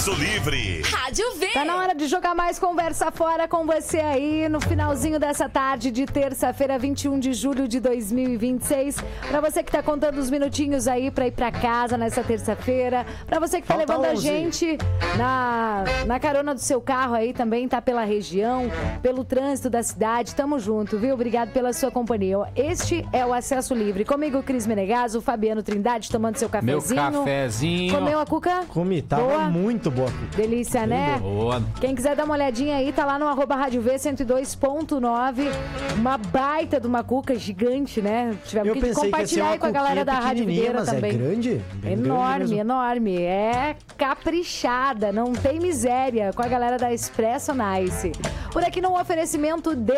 Livre. Rádio V. Tá na hora de jogar mais conversa fora com você aí no finalzinho dessa tarde de terça-feira, 21 de julho de 2026. Pra você que tá contando os minutinhos aí pra ir pra casa nessa terça-feira. Pra você que tá levando a gente na carona do seu carro aí também, tá pela região, pelo trânsito da cidade. Tamo junto, viu? Obrigado pela sua companhia. Este é o Acesso Livre. Comigo, Cris Menegas, o Fabiano Trindade, tomando seu cafezinho. Meu cafezinho. Comeu a cuca? Comi, tava Boa. muito boa. Delícia, né? Boa. Quem quiser dar uma olhadinha aí, tá lá no @Rádio V 102.9. Uma baita de uma cuca gigante, né? Tivemos que compartilhar aí com a galera da Rádio Videira também. É grande? Bem enorme, grande enorme. É caprichada, não tem miséria com a galera da Expresso Nice. Por aqui no oferecimento de